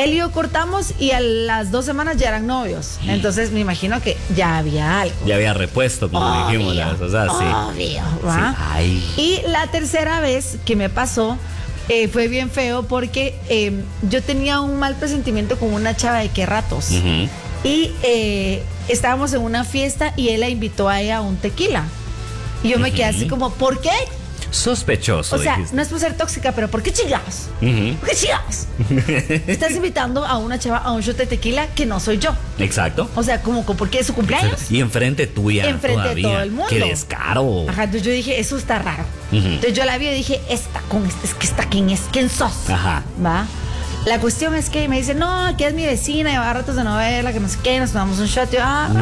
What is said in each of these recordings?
Él y yo cortamos y a las 2 semanas ya eran novios. Entonces me imagino que ya había algo. Ya había repuesto, como dijimos. O sea, sí. Obvio, ¿va? Sí. Ay. Y la tercera vez que me pasó fue bien feo porque yo tenía un mal presentimiento con una chava de qué ratos. Y estábamos en una fiesta y él la invitó a ella a un tequila. Y yo me quedé así como, ¿por qué? Sospechoso. O sea, dijiste. no es por ser tóxica, pero ¿por qué chingados? ¿Por qué chingados? Estás invitando a una chava a un shot de tequila que no soy yo. Exacto. O sea, como porque es su cumpleaños. Y enfrente tuya. Enfrente todavía. de todo el mundo. Qué descaro. Ajá, entonces yo dije, eso está raro. Entonces yo la vi y dije, es que esta, ¿quién sos? Ajá. ¿Va? La cuestión es que me dice, no, aquí es mi vecina, lleva ratos de novela, que no sé qué, nos tomamos un shot. Yo,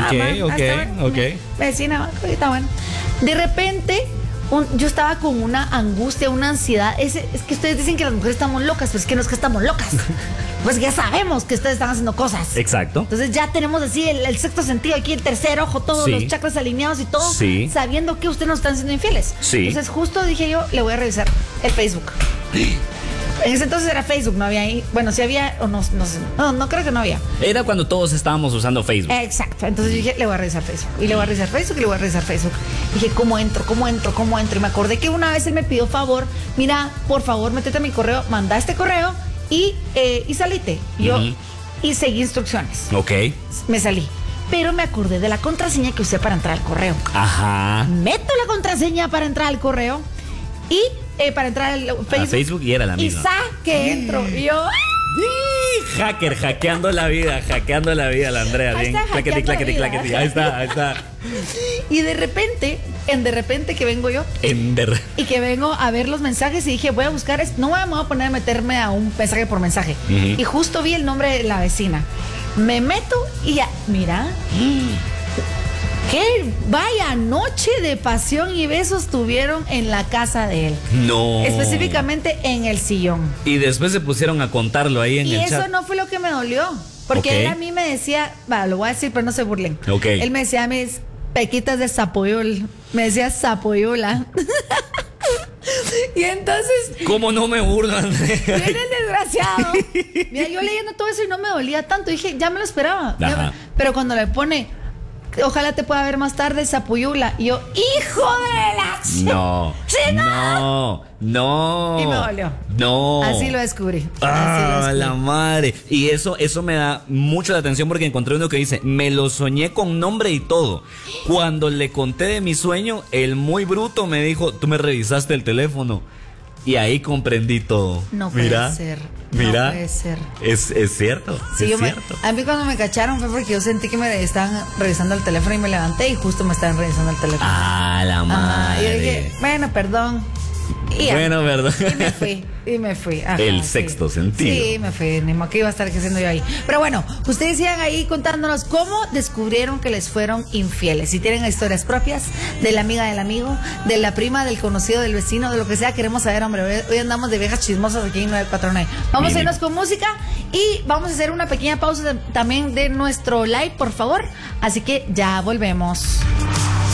Ok. Vecina, está bueno. De repente, yo estaba con una angustia, una ansiedad. Es que ustedes dicen que las mujeres estamos locas, pero es que no es que estamos locas. Pues ya sabemos que ustedes están haciendo cosas. Exacto. Entonces ya tenemos así el sexto sentido aquí, el tercer ojo, todos los chakras alineados y todo, sabiendo que ustedes nos están siendo infieles. Entonces justo dije yo, le voy a revisar el Facebook. En ese entonces era Facebook, no había ahí. Bueno, si había o no sé. No, creo que no había. Era cuando todos estábamos usando Facebook. Exacto. Entonces yo dije, le voy a revisar Facebook. Y le voy a revisar Facebook y le voy a revisar Facebook. Dije, ¿cómo entro? Y me acordé que una vez él me pidió favor, mira, por favor, métete a mi correo, manda este correo y salite. Y seguí instrucciones. Ok. Me salí. Pero me acordé de la contraseña que usé para entrar al correo. Ajá. Meto la contraseña para entrar al correo y para entrar al Facebook. A Facebook y era la misma. Y que entro. Y yo... Hacker, hackeando la vida, la Andrea. Bien. Claqueti. Ahí está. Y de repente que vengo yo. Y que vengo a ver los mensajes y dije, voy a buscar, no me voy a poner a meterme a un mensaje por mensaje. Y justo vi el nombre de la vecina. Me meto y ya, mira. ¡Qué vaya noche de pasión y besos tuvieron en la casa de él! No. Específicamente en el sillón. Y después se pusieron a contarlo ahí en el chat. Y eso no fue lo que me dolió. Porque él a mí me decía, lo voy a decir, pero no se burlen. Él me decía mis pequitas de zapoyol. Me decía zapoyola. Y entonces... ¿Cómo no me burlo, Andrea? Viene el desgraciado. Mira, yo leyendo todo eso y no me dolía tanto. Dije, ya me lo esperaba. Pero cuando le pone... Ojalá te pueda ver más tarde, Zapuyula. Y yo, ¡hijo de la... No. ¡Sí, no! Y me dolió. No. Así lo descubrí. La madre. Y eso me da mucho la atención porque encontré uno que dice, me lo soñé con nombre y todo. Cuando le conté de mi sueño, el muy bruto me dijo, tú me revisaste el teléfono. Y ahí comprendí todo. No puede ser. Mira, no puede ser. Es cierto. Sí, es cierto. A mí cuando me cacharon fue porque yo sentí que me estaban revisando el teléfono y me levanté y justo me estaban revisando el teléfono. La madre. Y yo dije, bueno, perdón. Perdón. Y me fui. Ajá, el sexto sentido. Sí, me fui. Ni modo que iba a estar haciendo yo ahí. Pero bueno, ustedes sigan ahí contándonos cómo descubrieron que les fueron infieles. Si tienen historias propias de la amiga del amigo, de la prima, del conocido, del vecino, de lo que sea, queremos saber, hombre. Hoy andamos de viejas chismosas aquí en 949. Vamos a irnos con música y vamos a hacer una pequeña pausa también de nuestro live, por favor. Así que ya volvemos.